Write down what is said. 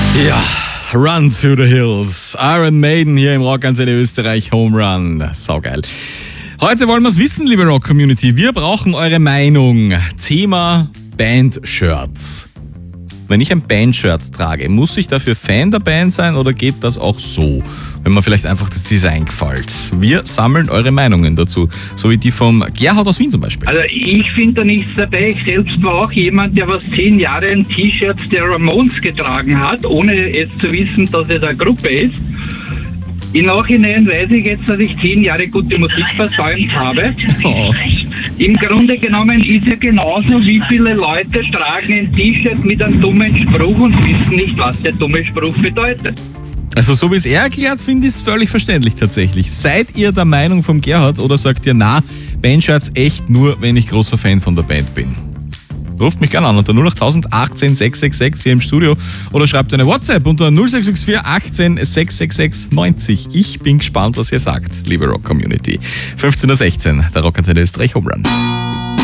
Ja, Run to the Hills. Iron Maiden hier im Rockantenne Österreich, Home Run. Saugeil. Heute wollen wir es wissen, liebe Rock-Community. Wir brauchen eure Meinung. Thema Band-Shirts. Wenn ich ein Band-Shirt trage, muss ich dafür Fan der Band sein oder geht das auch so, wenn mir vielleicht einfach das Design gefällt? Wir sammeln eure Meinungen dazu, so wie die vom Gerhard aus Wien zum Beispiel. Also ich finde da nichts dabei. Ich selbst war auch jemand, der was 10 Jahre ein T-Shirt der Ramones getragen hat, ohne jetzt zu wissen, dass es eine Gruppe ist. Im Nachhinein weiß ich jetzt, dass ich 10 Jahre gute Musik versäumt habe. Oh. Im Grunde genommen ist ja genauso, wie viele Leute tragen ein T-Shirt mit einem dummen Spruch und wissen nicht, was der dumme Spruch bedeutet. Also so wie es er erklärt, finde ich es völlig verständlich tatsächlich. Seid ihr der Meinung vom Gerhard oder sagt ihr, na, Bandshirts echt nur, wenn ich großer Fan von der Band bin? Ruft mich gerne an unter 08000 18 666 hier im Studio oder schreibt eine WhatsApp unter 0664 18 666 90. Ich bin gespannt, was ihr sagt, liebe Rock-Community. 15:16 der Rockantenne Österreich Home Run.